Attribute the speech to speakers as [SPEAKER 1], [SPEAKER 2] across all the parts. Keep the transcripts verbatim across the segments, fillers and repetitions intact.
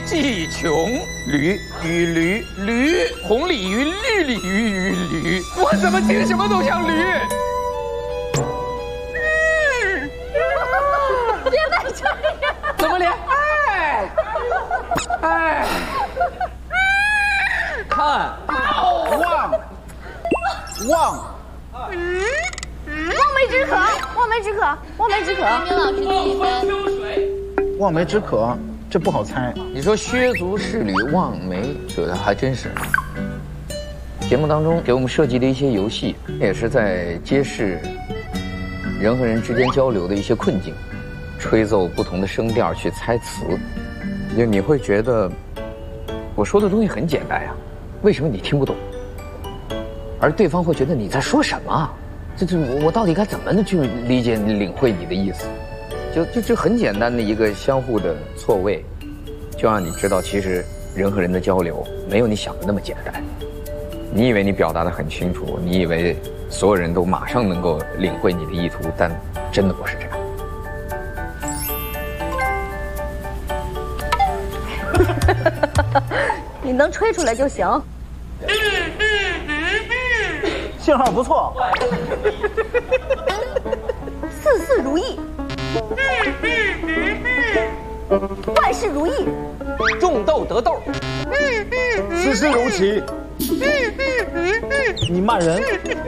[SPEAKER 1] 技穷，驴与驴驴，红鲤鱼绿鲤鱼与驴，我怎么听什么都像驴。
[SPEAKER 2] 别再这样，
[SPEAKER 1] 怎么连？哎哎，看
[SPEAKER 3] 望望。
[SPEAKER 2] 望梅止渴，望梅止渴，望梅止渴。
[SPEAKER 4] 明老师第一分。
[SPEAKER 3] 望梅止渴，这不好猜。
[SPEAKER 1] 你说削足适履望梅，这个还真是。节目当中给我们设计的一些游戏，也是在揭示人和人之间交流的一些困境，吹奏不同的声调去猜词，就你会觉得我说的东西很简单呀，为什么你听不懂？而对方会觉得你在说什么啊？这这我我到底该怎么去理解领会你的意思？就就就很简单的一个相互的错位，就让你知道，其实人和人的交流没有你想的那么简单。你以为你表达得很清楚，你以为所有人都马上能够领会你的意图，但真的不是这
[SPEAKER 2] 样。你能吹出来就行。
[SPEAKER 3] 信号不错。
[SPEAKER 2] 事事如意，万事如意，
[SPEAKER 1] 种豆得豆，
[SPEAKER 3] 事事如棋。你骂人。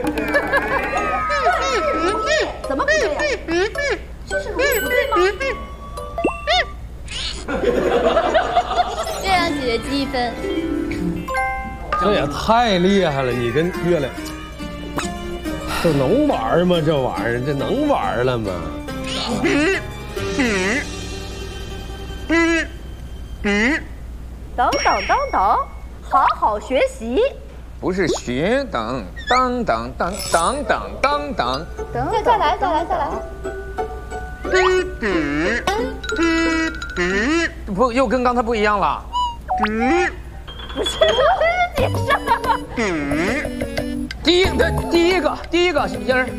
[SPEAKER 2] 怎么不对呀？事事如意不对吗？
[SPEAKER 4] 月亮姐姐积分。
[SPEAKER 5] 这也太厉害了！你跟月亮，这能玩吗？这玩意儿，这能玩了吗？
[SPEAKER 2] 等等等等，好好学习。
[SPEAKER 1] 不是学等当当当当当当当，
[SPEAKER 2] 等再再来再来再来。
[SPEAKER 1] 不又跟刚才不一样了？
[SPEAKER 2] 不是，你上。
[SPEAKER 1] 第一的第一个第一个音儿。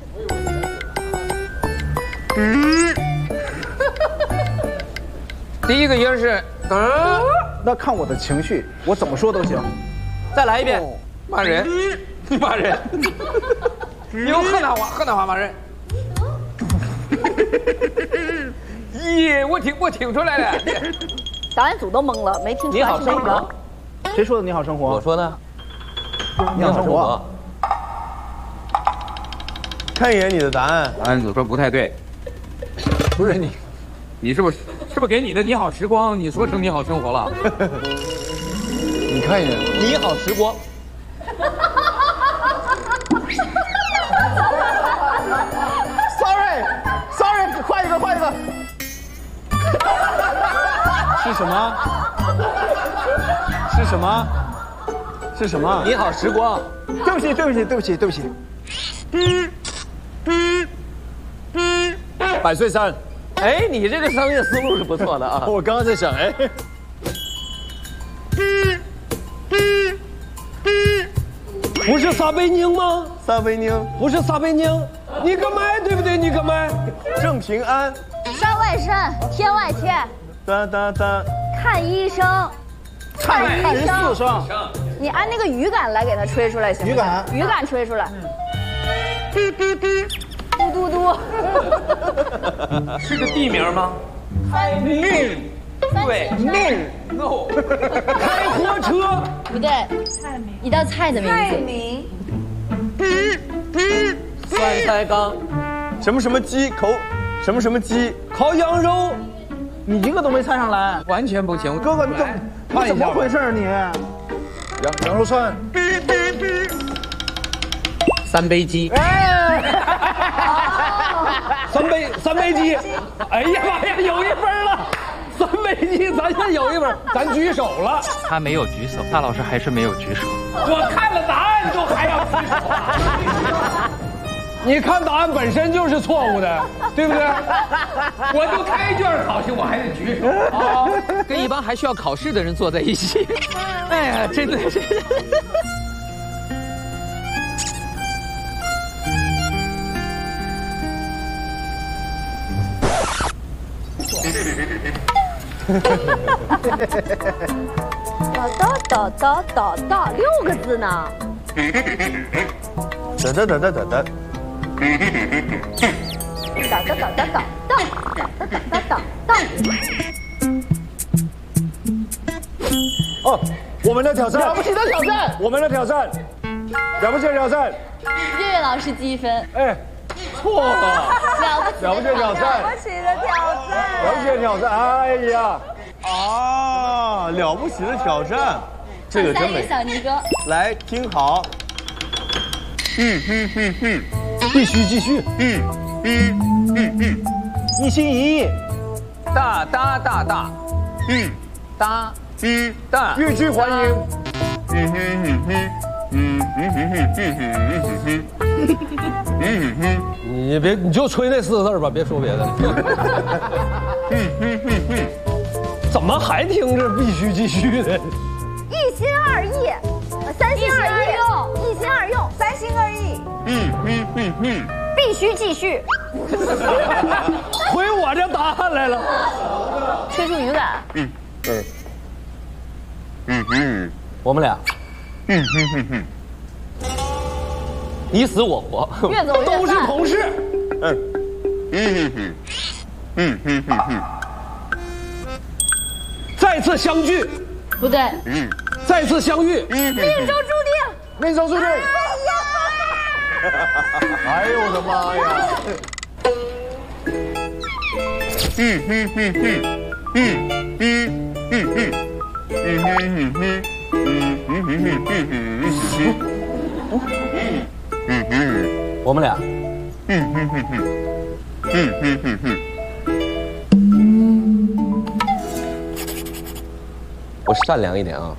[SPEAKER 1] 第一个音是，嗯，
[SPEAKER 3] 那看我的情绪，我怎么说都行。
[SPEAKER 1] 再来一遍，骂人，骂人，你用河南话，河南话骂人。耶，我听我听出来了。
[SPEAKER 2] 导演组都懵了，没听出来是哪个？
[SPEAKER 3] 谁说的你好生活？
[SPEAKER 1] 我说的。
[SPEAKER 3] 你好生活。
[SPEAKER 5] 看一眼你的答案。
[SPEAKER 1] 导演组说不太对。不是你，你是不是是不是给你的你好时光，你说成你好生活了？你看一眼，你好时光。
[SPEAKER 3] Sorry Sorry， 换一个换一个。是什么？是什么？是什么？
[SPEAKER 1] 你好时光。
[SPEAKER 3] 对不起对不起对不起对不起。
[SPEAKER 5] 百岁山。
[SPEAKER 1] 哎，你这个商业思路是不错的啊。
[SPEAKER 5] 我刚刚在想，哎。不是撒贝宁吗？
[SPEAKER 3] 撒贝宁
[SPEAKER 5] 不是撒贝宁，你个麦对不对？你个麦。
[SPEAKER 3] 郑平安。
[SPEAKER 2] 山外山，天外天。
[SPEAKER 3] 哒哒哒。
[SPEAKER 2] 看医生。
[SPEAKER 3] 看看人四声。
[SPEAKER 2] 你按那个语感来给它吹出来行吗？
[SPEAKER 3] 语感。
[SPEAKER 2] 语感吹出来。嘟嘟嘟。嘟嘟嘟。
[SPEAKER 1] 是个地名吗？命。对，命。no。
[SPEAKER 5] 开火车。
[SPEAKER 4] 不对，一道菜的名字。
[SPEAKER 2] 菜名。
[SPEAKER 1] 酸菜缸。
[SPEAKER 3] 什么什么鸡口，什么什么鸡
[SPEAKER 5] 烤羊肉。
[SPEAKER 3] 你一个都没猜上来，
[SPEAKER 1] 完全不行。
[SPEAKER 3] 哥哥，你怎怎么回事你？羊羊肉串。
[SPEAKER 1] 三杯鸡。
[SPEAKER 5] 哎。三杯三杯鸡。哎呀妈呀，有一分了。三杯鸡，咱现在有一分，咱举手了。
[SPEAKER 6] 他没有举手，大老师还是没有举手。
[SPEAKER 1] 我看了答案都还要举手。
[SPEAKER 5] 你看答案本身就是错误的，对不对？
[SPEAKER 1] 我就开卷考试，我还得举手啊，跟一帮还需要考试的人坐在一起。哎呀，真的是。
[SPEAKER 2] 叨叨叨叨叨叨，六个字呢。
[SPEAKER 3] 哒哒哒哒哒哒。
[SPEAKER 2] 叨叨叨叨叨叨叨叨叨叨。
[SPEAKER 3] 哦，我们的挑战，
[SPEAKER 1] 了不起的挑战，
[SPEAKER 3] 我们的挑战，了不起的挑战。
[SPEAKER 4] 月月老师积分，
[SPEAKER 3] 哎，错了，
[SPEAKER 4] 了不起
[SPEAKER 3] 了不起的挑战，
[SPEAKER 2] 了不起的挑战，
[SPEAKER 3] 了不起的挑战，哎呀，啊，了不起的挑战，这个真
[SPEAKER 4] 三个
[SPEAKER 3] 美。
[SPEAKER 4] 小尼哥，
[SPEAKER 3] 来听好，嗯嗯嗯嗯，必须继续，嗯嗯嗯嗯，一心一意，
[SPEAKER 1] 大大大大，
[SPEAKER 3] 嗯
[SPEAKER 1] 大
[SPEAKER 3] 嗯
[SPEAKER 1] 大，
[SPEAKER 3] 欲拒还迎，嗯哼嗯哼嗯嗯嗯嗯嗯嗯嗯嗯
[SPEAKER 5] 你别你就吹那四个字吧，别说别的。
[SPEAKER 3] 嗯嗯嗯，
[SPEAKER 5] 怎么还听着必须继续呢？
[SPEAKER 2] 一心二意，三心二意，一心二用，三心二意，
[SPEAKER 3] 嗯嗯嗯嗯，
[SPEAKER 2] 必须继续。
[SPEAKER 5] 回我这答案来了。
[SPEAKER 2] 吹出语感。
[SPEAKER 3] 嗯嗯嗯嗯
[SPEAKER 5] 我们俩
[SPEAKER 3] 嗯嗯嗯嗯。
[SPEAKER 5] 你死我活，
[SPEAKER 2] 越走越
[SPEAKER 5] 都是
[SPEAKER 2] 散
[SPEAKER 5] 同事。
[SPEAKER 3] 嗯嗯嗯嗯嗯嗯嗯
[SPEAKER 5] 再次相聚，
[SPEAKER 4] 不对，
[SPEAKER 3] 嗯
[SPEAKER 5] 再次相遇，
[SPEAKER 3] 嗯，
[SPEAKER 2] 命中注定。
[SPEAKER 3] 命中注定。
[SPEAKER 2] 哎呀！
[SPEAKER 3] 哎呦我的妈呀！嗯嗯嗯嗯嗯嗯嗯嗯嗯嗯嗯嗯嗯嗯嗯嗯嗯，
[SPEAKER 5] 我们俩
[SPEAKER 3] 嗯嗯嗯嗯嗯嗯嗯嗯。
[SPEAKER 5] 我善良一点啊。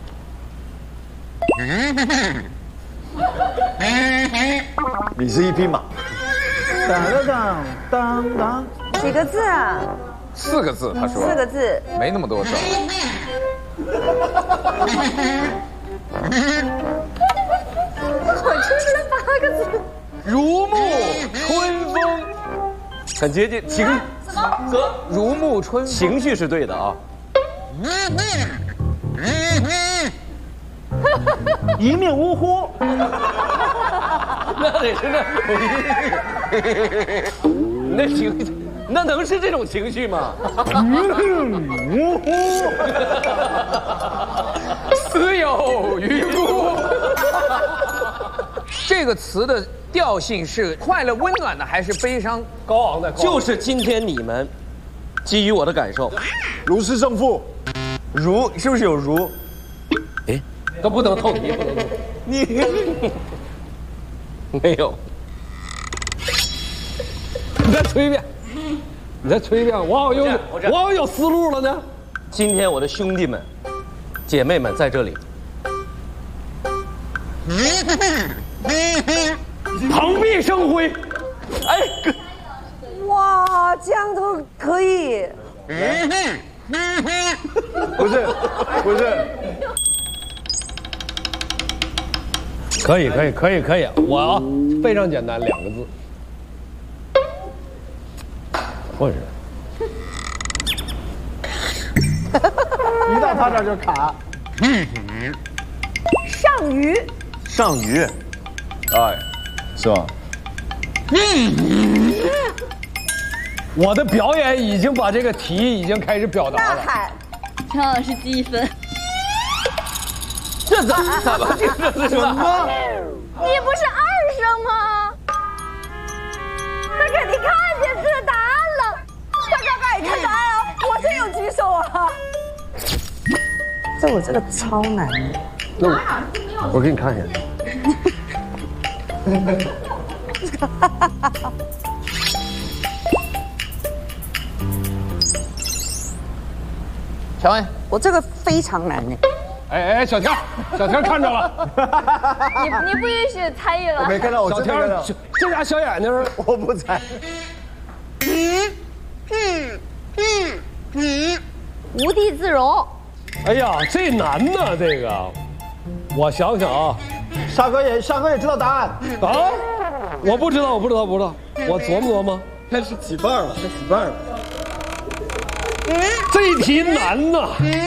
[SPEAKER 3] 你是一匹马。当当当当。
[SPEAKER 2] 几个字啊？
[SPEAKER 1] 四个字，他说
[SPEAKER 2] 四个字。
[SPEAKER 1] 没那么多字。
[SPEAKER 2] 我出了八个字。
[SPEAKER 1] 如沐春风，
[SPEAKER 5] 很接近情，
[SPEAKER 1] 和如沐春风，
[SPEAKER 5] 情绪是对的啊。
[SPEAKER 3] 一命呜呼。
[SPEAKER 5] 那得是那，那情绪，那能是这种情绪吗？
[SPEAKER 3] 呜呼。
[SPEAKER 1] 死有余辜。这个词的调性是快乐温暖的，还是悲伤高昂的？
[SPEAKER 5] 就是今天你们基于我的感受，
[SPEAKER 3] 如释胜负。如是不是有如？
[SPEAKER 5] 哎，都不能透题，不能透题。
[SPEAKER 3] 你
[SPEAKER 5] 没有。你再吹一遍，你再吹一遍，我好像有我好像有思路了呢。今天我的兄弟们、姐妹们在这里，蓬荜生辉。哎，
[SPEAKER 2] 哇，这样都可以。
[SPEAKER 3] 不是不是。
[SPEAKER 5] 可以可以可以可以，我啊非常简单，两个字，或者
[SPEAKER 3] 一到他这儿就卡。
[SPEAKER 2] 上鱼。
[SPEAKER 3] 上鱼。哎，是吧？
[SPEAKER 5] 我的表演已经把这个题已经开始表达了。
[SPEAKER 2] 大海。
[SPEAKER 4] 陈老师积分。
[SPEAKER 5] 这怎么怎么这是什么？
[SPEAKER 2] 你不是二声吗？他肯定看见这个答案了，他刚刚也看答案啊，我真有举手啊。这我这个超难。
[SPEAKER 5] 那我我给你看一下。
[SPEAKER 1] 乔恩，
[SPEAKER 2] 我这个非常难呢。
[SPEAKER 5] 哎哎，小田，小田看着了。
[SPEAKER 2] 你你不允许参与了。
[SPEAKER 3] 没看到我
[SPEAKER 5] 小田
[SPEAKER 3] 真没看到，
[SPEAKER 5] 这俩小眼睛，
[SPEAKER 3] 我不猜。
[SPEAKER 2] 无地自容。
[SPEAKER 5] 哎呀，这难呐，这个，我想想啊，
[SPEAKER 3] 沙哥也沙哥也知道答案。
[SPEAKER 5] 啊，我不知道，我不知道，不知道，我琢磨琢磨，
[SPEAKER 3] 开始起范了，开始起范了。
[SPEAKER 5] 这这题难呐。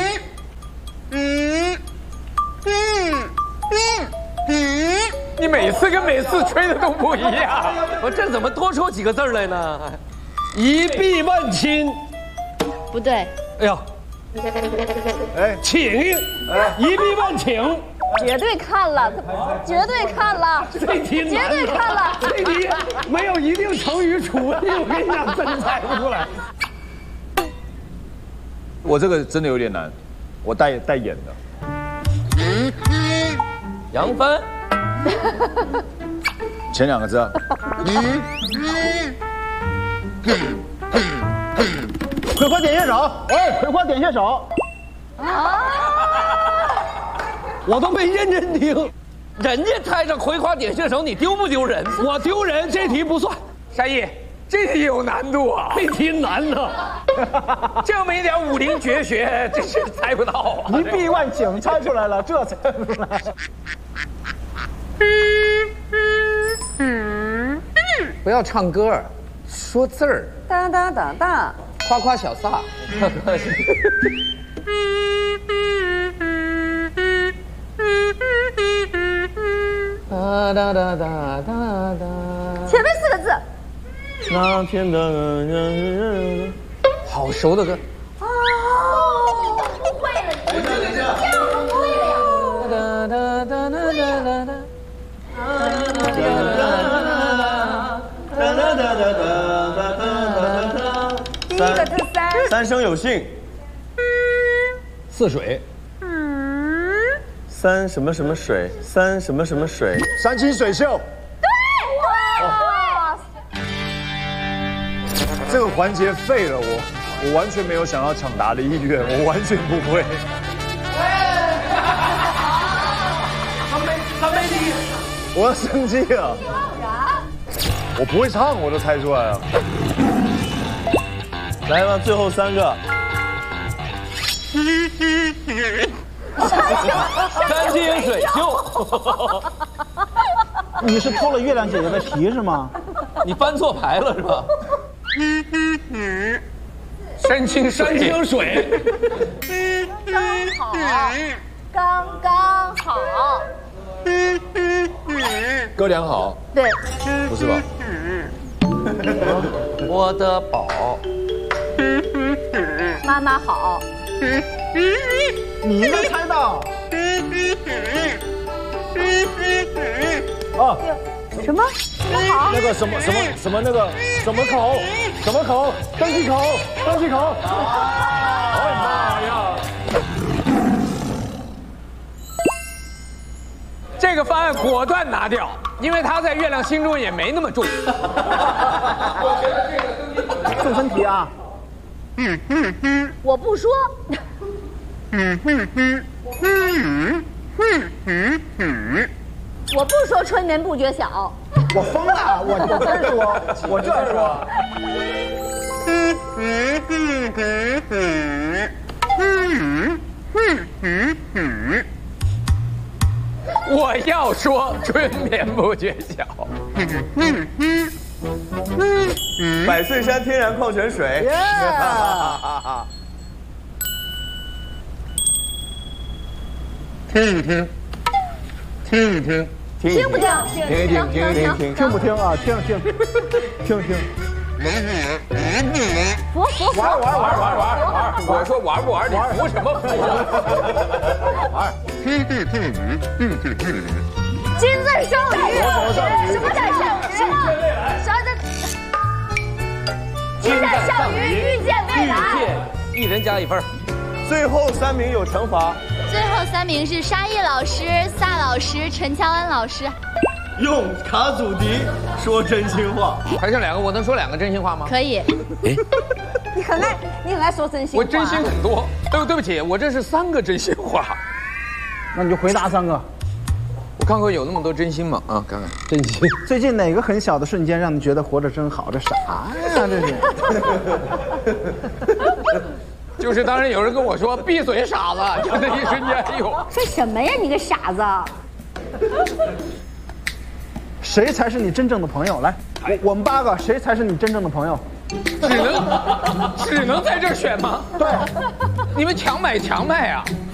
[SPEAKER 1] 你每次跟每次吹的都不一样。
[SPEAKER 5] 我这怎么多抽几个字来呢？一臂万亲。
[SPEAKER 4] 不对。
[SPEAKER 5] 哎呀，
[SPEAKER 3] 哎，
[SPEAKER 5] 请，一臂万请。
[SPEAKER 2] 绝对看了，绝对看了，
[SPEAKER 5] 这题难
[SPEAKER 2] 绝对看了。
[SPEAKER 5] 这题没有一定成语处理，我跟你讲，真猜不出来。
[SPEAKER 3] 我这个真的有点难，我带带眼的。
[SPEAKER 5] 杨帆。
[SPEAKER 3] 前两个字。葵花点穴手，哎，葵花点穴手。
[SPEAKER 5] 我都没认真听，人家台上葵花点穴手，你丢不丢人？我丢人，这题不算。
[SPEAKER 1] 山艺，这题有难度啊，
[SPEAKER 5] 这题难呐。
[SPEAKER 1] 这么一点武林绝学，真是猜不到啊！
[SPEAKER 3] 一臂万请猜出来了，这猜不出来。
[SPEAKER 1] 不要唱歌，说字儿。
[SPEAKER 2] 哒哒哒哒，
[SPEAKER 1] 夸夸小撒。哒哒哒哒哒哒。
[SPEAKER 2] 前面四个字。
[SPEAKER 3] 那天的，
[SPEAKER 1] 好熟的歌。
[SPEAKER 2] 哦，不会了，你这样不会了呀。
[SPEAKER 1] 哒哒哒哒哒哒哒。
[SPEAKER 2] 第一个字三。
[SPEAKER 3] 三生有幸。
[SPEAKER 5] 似水。
[SPEAKER 3] 三什么什么水？三什么什么水？山清水秀。
[SPEAKER 2] 对，哇，
[SPEAKER 3] 这个环节废了我，我完全没有想要抢答的意愿，我完全不会。
[SPEAKER 5] 他没，他没理。
[SPEAKER 3] 我要生气了。我不会唱，我都猜出来了。来吧，最后三个。
[SPEAKER 5] 山清水秀。
[SPEAKER 7] 你是偷了月亮姐姐的题是吗？
[SPEAKER 5] 你翻错牌了是吧？
[SPEAKER 1] 山清
[SPEAKER 5] 山清水。
[SPEAKER 2] 刚好，刚刚好。
[SPEAKER 3] 歌良好。
[SPEAKER 2] 对。
[SPEAKER 3] 不是吧？
[SPEAKER 5] 我的宝。
[SPEAKER 2] 妈妈好。
[SPEAKER 7] 你应该猜到。
[SPEAKER 3] 哦，
[SPEAKER 2] 什么？好。
[SPEAKER 3] 那个什么什么什么那个什么口什么口登记口登记口。哎妈呀！
[SPEAKER 1] 这个方案果断拿掉，因为他在月亮心中也没那么重。
[SPEAKER 7] 送分题啊！
[SPEAKER 2] 我不说。我不说春眠不觉晓。
[SPEAKER 7] 我疯了，我我真说，我这说。
[SPEAKER 1] 我要说春眠不觉晓。
[SPEAKER 3] 百岁山天然矿泉水。听一听，听一听，
[SPEAKER 2] 听不听？
[SPEAKER 3] 听一听，听一听，听
[SPEAKER 7] 听不听啊？听听，听听。
[SPEAKER 2] 服服
[SPEAKER 1] 玩玩玩玩玩玩！我说玩不玩？你服什么服？玩。
[SPEAKER 2] 金字少女，什么展现？什么？啥的？金字少女遇见未来。
[SPEAKER 5] 一人加一分。
[SPEAKER 3] 最后三名有惩罚。
[SPEAKER 4] 最后三名是沙溢老师、萨老师、陈乔恩老师。
[SPEAKER 3] 用卡祖笛说真心话。
[SPEAKER 1] 还剩两个，我能说两个真心话吗？
[SPEAKER 4] 可以。
[SPEAKER 2] 你很爱，你很爱说真心话。
[SPEAKER 1] 我真心很多。对对不起，我这是三个真心话。
[SPEAKER 7] 那你就回答三个。
[SPEAKER 1] 我看看有那么多真心吗？啊，看看
[SPEAKER 5] 真心。
[SPEAKER 7] 最近哪个很小的瞬间让你觉得活着真好？这啥呀？这是。
[SPEAKER 1] 就是当时有人跟我说闭嘴傻子，就那一瞬间，哎呦，
[SPEAKER 2] 说什么呀你个傻子！
[SPEAKER 7] 谁才是你真正的朋友？来，我我们八个谁才是你真正的朋友？
[SPEAKER 3] 只能只能在这儿选吗？
[SPEAKER 7] 对，
[SPEAKER 3] 你们强买强卖啊！